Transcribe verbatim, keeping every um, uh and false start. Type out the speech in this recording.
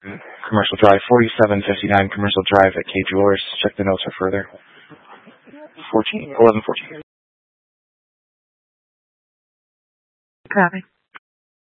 Commercial Drive, forty-seven fifty-nine Commercial Drive at K Jewelers. Check the notes for further. fourteen, eleven fourteen. Copy.